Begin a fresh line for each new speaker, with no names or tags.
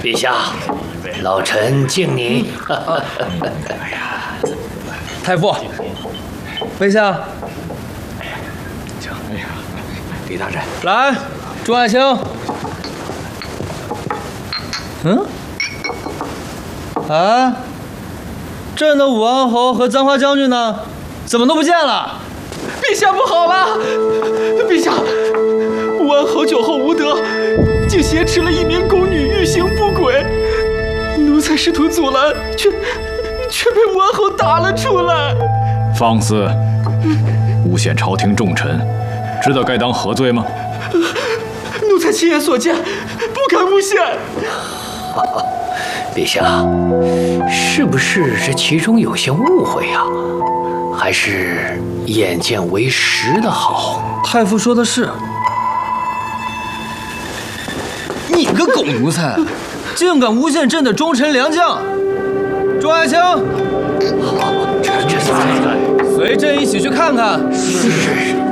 陛下，老臣敬你。
太傅，备下。
哎呀，李大人，
来，朱爱卿。啊，朕的武安侯和簪花将军呢？怎么都不见了？
陛下不好了！陛下，武安侯酒后无德，竟挟持了一名宫女欲行不轨，奴才试图阻拦，却被武安侯打了出来。
放肆！诬陷朝廷重臣，知道该当何罪吗？
奴才亲眼所见，不敢诬陷。
陛下，是不是这其中有些误会啊？还是眼见为实的好？
太傅说的是。你个狗奴才，竟敢诬陷朕的忠臣良将！朱爱卿，
好，这才
随朕一起去看看。
是。